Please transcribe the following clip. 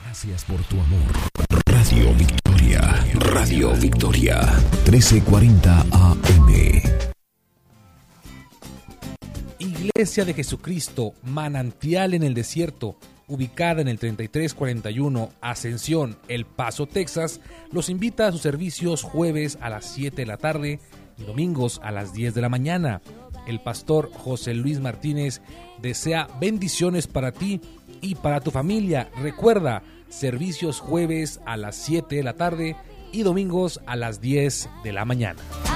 Gracias por tu amor. Radio Victoria, Radio Victoria, 1340 AM. Iglesia de Jesucristo, Manantial en el Desierto, ubicada en el 3341 Ascensión, El Paso, Texas, los invita a sus servicios jueves a las 7 de la tarde y domingos a las 10 de la mañana. El pastor José Luis Martínez desea bendiciones para ti y para tu familia. Recuerda, servicios jueves a las 7 de la tarde y domingos a las 10 de la mañana.